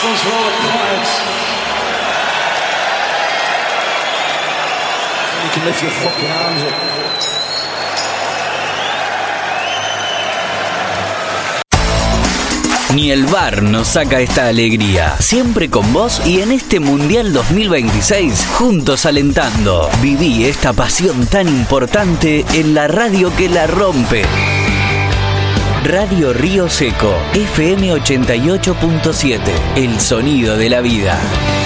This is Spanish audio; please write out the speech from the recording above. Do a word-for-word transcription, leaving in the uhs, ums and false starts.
Ni el V A R nos saca esta alegría. Siempre con vos y en este Mundial dos mil veintiséis, juntos alentando. Viví esta pasión tan importante en la radio que la rompe. Radio Río Seco, F M ochenta y ocho punto siete. El sonido de la vida.